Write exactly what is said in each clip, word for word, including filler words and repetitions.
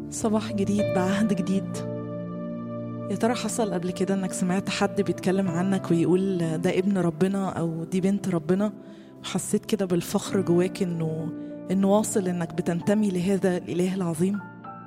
صباح جديد بعهد جديد. يا ترى حصل قبل كده انك سمعت حد بيتكلم عنك ويقول ده ابن ربنا او دي بنت ربنا، وحسيت كده بالفخر جواك انه انه واصل انك بتنتمي لهذا الاله العظيم؟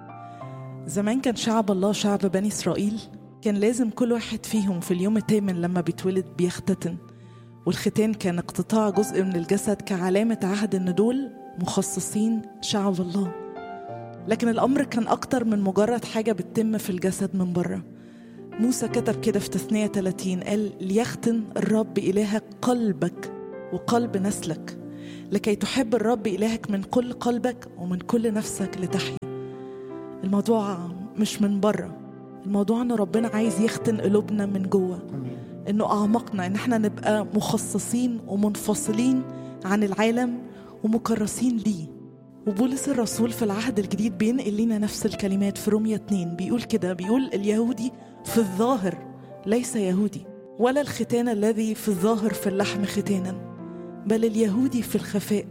زمان كان شعب الله، شعب بني اسرائيل، كان لازم كل واحد فيهم في اليوم الثامن لما بيتولد بيختتن، والختان كان اقتطاع جزء من الجسد كعلامة عهد ان دول مخصصين شعب الله. لكن الأمر كان أكتر من مجرد حاجة بتتم في الجسد من بره. موسى كتب كده في تثنية ثلاثين، قال ليختن الرب إلهك قلبك وقلب نسلك لكي تحب الرب إلهك من كل قلبك ومن كل نفسك لتحيا. الموضوع مش من بره، الموضوع أن ربنا عايز يختن قلوبنا من جوه، أنه أعمقنا، أن احنا نبقى مخصصين ومنفصلين عن العالم ومكرسين ليه. وبولس الرسول في العهد الجديد بينقل لنا نفس الكلمات في رومية اتنين، بيقول كده، بيقول اليهودي في الظاهر ليس يهودي، ولا الختان الذي في الظاهر في اللحم ختانا، بل اليهودي في الخفاء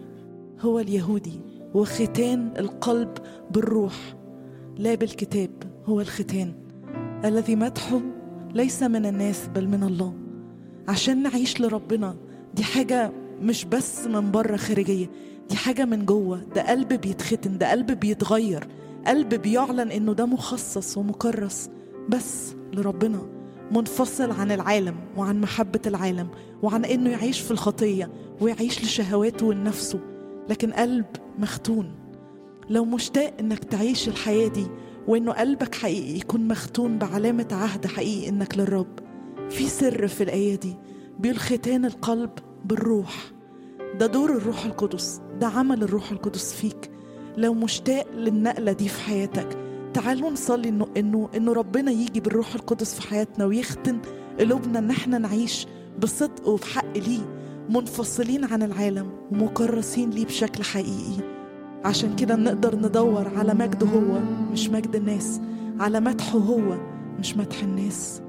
هو اليهودي، وختان القلب بالروح لا بالكتاب هو الختان الذي مدحه ليس من الناس بل من الله. عشان نعيش لربنا دي حاجة مش بس من بره خارجية، دي حاجة من جوه، ده قلب بيتختن، ده قلب بيتغير، قلب بيعلن انه ده مخصص ومكرس بس لربنا، منفصل عن العالم وعن محبة العالم وعن انه يعيش في الخطية ويعيش لشهواته ونفسه، لكن قلب مختون. لو مشتاق انك تعيش الحياة دي وانه قلبك حقيقي يكون مختون بعلامة عهد حقيقي انك للرب، في سر في الآية دي، بيقول ختان القلب بالروح. ده دور الروح القدس، ده عمل الروح القدس فيك. لو مشتاق للنقلة دي في حياتك، تعالوا نصلي إنه, إنه, إنه ربنا يجي بالروح القدس في حياتنا ويختن قلوبنا إن احنا نعيش بصدق وبحق ليه، منفصلين عن العالم ومكرسين ليه بشكل حقيقي. عشان كده نقدر ندور على مجده هو مش مجد الناس، على مدحه هو مش مدح الناس.